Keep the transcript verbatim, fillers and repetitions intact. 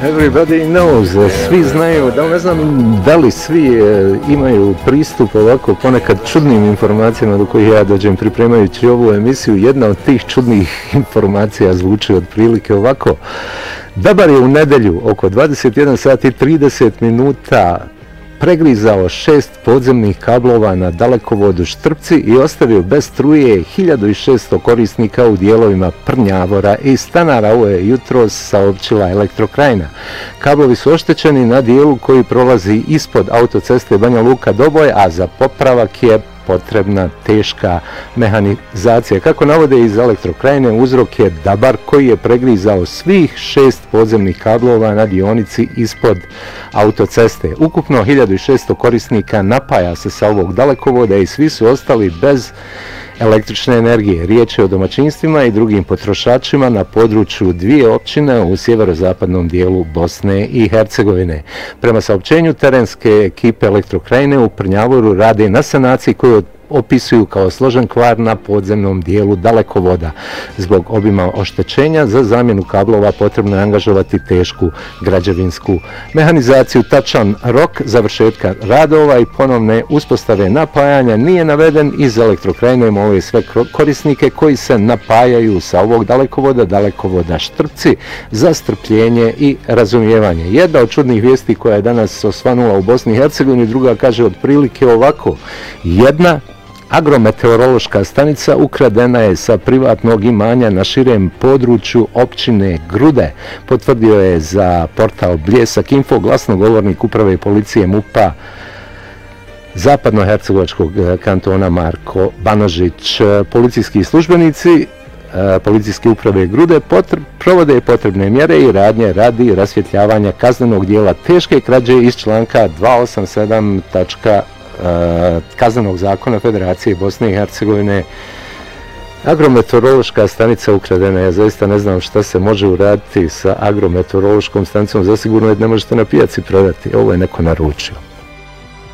Everybody knows, svi znaju, da ne znam da li svi e, imaju pristup ovako ponekad čudnim informacijama do kojih ja dođem pripremajući ovu emisiju. Jedna od tih čudnih informacija zvuči otprilike ovako. Dabar je u nedjelju oko dvadeset jedan sat i trideset minuta pregrizao šest podzemnih kablova na dalekovodu Štrpci i ostavio bez struje hiljadu šesto korisnika u dijelovima Prnjavora i stanara. Ovo je jutros saopćila Elektrokrajina. Kablovi su oštećeni na dijelu koji prolazi ispod autoceste Banja Luka-Doboj, a za popravak je potrebna teška mehanizacija. Kako navode iz Elektrokrajine, uzrok je dabar koji je pregrizao svih šest podzemnih kablova na dionici ispod autoceste. Ukupno hiljadu šesto korisnika napaja se sa ovog dalekovoda i svi su ostali bez električne energije. Riječ je o domaćinstvima i drugim potrošačima na području dvije općine u sjeverozapadnom dijelu Bosne i Hercegovine. Prema saopćenju terenske ekipe Elektrokrajine u Prnjavoru rade na sanaciji koju opisuju kao složen kvar na podzemnom dijelu dalekovoda. Zbog obima oštećenja za zamjenu kablova potrebno je angažovati tešku građevinsku mehanizaciju. Tačan rok završetka radova i ponovne uspostave napajanja nije naveden. Iz Elektrokrajine mole sve korisnike koji se napajaju sa ovog dalekovoda, dalekovoda Štrpci, za strpljenje i razumijevanje. Jedna od čudnih vijesti koja je danas osvanula u Bosni i Hercegovini, druga kaže otprilike ovako. Jedna agrometeorološka stanica ukradena je sa privatnog imanja na širem području općine Grude, potvrdio je za portal Bljesak Info glasnogovornik uprave policije MUP-a zapadnohercegovačkog kantona Marko Banožić. Policijski službenici policijske uprave Grude potreb, provode potrebne mjere i radnje radi rasvjetljavanja kaznenog dijela teške krađe iz članka dvjesto osamdeset sedam Kaznenog zakona Federacije Bosne i Hercegovine. Agrometeorološka stanica ukradena. Ja zaista ne znam šta se može uraditi sa agrometeorološkom stanicom, zasigurno je ne možete na pijaci prodati. Ovo je neko naručio.